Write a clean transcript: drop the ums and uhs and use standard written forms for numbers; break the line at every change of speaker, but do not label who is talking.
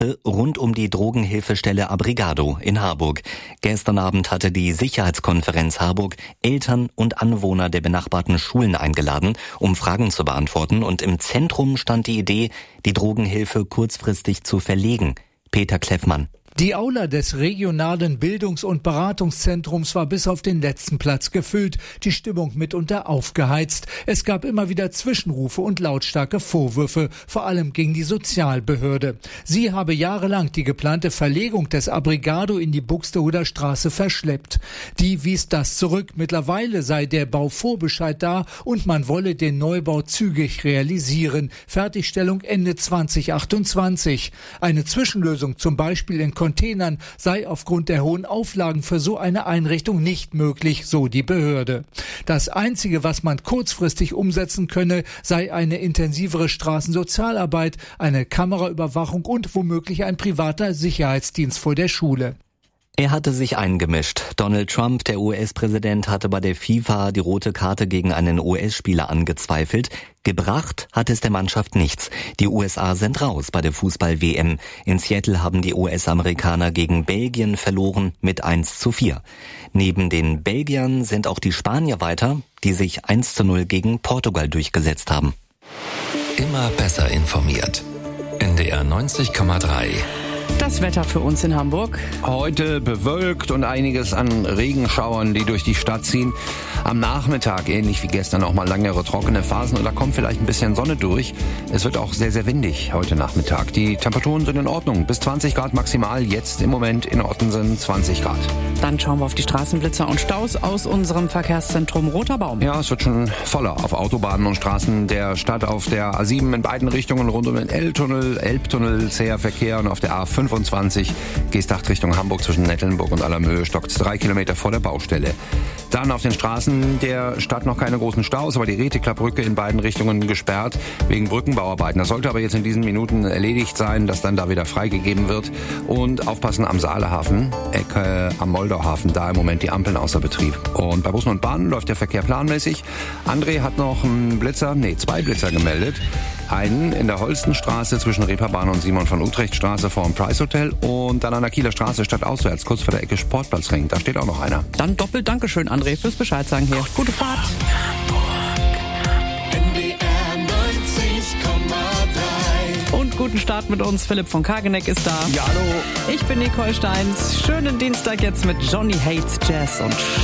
rund um die Drogenhilfestelle Abrigado in Harburg. Gestern Abend hatte die Sicherheitskonferenz Harburg Eltern und Anwohner der benachbarten Schulen eingeladen, um Fragen zu beantworten, und im Zentrum stand die Idee, die Drogenhilfe kurzfristig zu verlegen. Peter Kleffmann.
Die Aula des regionalen Bildungs- und Beratungszentrums war bis auf den letzten Platz gefüllt, die Stimmung mitunter aufgeheizt. Es gab immer wieder Zwischenrufe und lautstarke Vorwürfe, vor allem gegen die Sozialbehörde. Sie habe jahrelang die geplante Verlegung des Abrigado in die Buxtehuder Straße verschleppt. Die wies das zurück. Mittlerweile sei der Bauvorbescheid da und man wolle den Neubau zügig realisieren. Fertigstellung Ende 2028. Eine Zwischenlösung, zum Beispiel in Containern, sei aufgrund der hohen Auflagen für so eine Einrichtung nicht möglich, so die Behörde. Das Einzige, was man kurzfristig umsetzen könne, sei eine intensivere Straßensozialarbeit, eine Kameraüberwachung und womöglich ein privater Sicherheitsdienst vor der Schule.
Er hatte sich eingemischt. Donald Trump, der US-Präsident, hatte bei der FIFA die rote Karte gegen einen US-Spieler angezweifelt. Gebracht hat es der Mannschaft nichts. Die USA sind raus bei der Fußball-WM. In Seattle haben die US-Amerikaner gegen Belgien verloren mit 1:4. Neben den Belgiern sind auch die Spanier weiter, die sich 1:0 gegen Portugal durchgesetzt haben.
Immer besser informiert. NDR 90,3.
Das Wetter für uns in Hamburg.
Heute bewölkt und einiges an Regenschauern, die durch die Stadt ziehen. Am Nachmittag, ähnlich wie gestern, auch mal längere trockene Phasen und da kommt vielleicht ein bisschen Sonne durch. Es wird auch sehr, sehr windig heute Nachmittag. Die Temperaturen sind in Ordnung. Bis 20 Grad maximal. Jetzt im Moment in Ottensen 20 Grad.
Dann schauen wir auf die Straßenblitzer und Staus aus unserem Verkehrszentrum Roter Baum.
Ja, es wird schon voller auf Autobahnen und Straßen der Stadt, auf der A7 in beiden Richtungen rund um den Elbtunnel, zäher Verkehr, und auf der A25 Geesthacht Richtung Hamburg zwischen Nettelnburg und Allermöhe stockt 3 Kilometer vor der Baustelle. Dann auf den Straßen der Stadt noch keine großen Staus, aber die Reteklappbrücke in beiden Richtungen gesperrt wegen Brückenbauarbeiten. Das sollte aber jetzt in diesen Minuten erledigt sein, dass dann da wieder freigegeben wird. Und aufpassen am Saalehafen, Ecke am Moldauhafen, da im Moment die Ampeln außer Betrieb. Und bei Bussen und Bahnen läuft der Verkehr planmäßig. André hat noch zwei Blitzer gemeldet. Einen in der Holstenstraße zwischen Reeperbahn und Simon von Utrecht Straße vor dem Price Hotel und dann an der Kieler Straße stadtauswärts, kurz vor der Ecke Sportplatzring. Da steht auch noch einer.
Dann doppelt Dankeschön, André, fürs Bescheid sagen hier. Gute Fahrt. Und guten Start mit uns. Philipp von Kageneck ist da.
Ja, hallo.
Ich bin Nicole Steins. Schönen Dienstag jetzt mit Johnny Hates Jazz und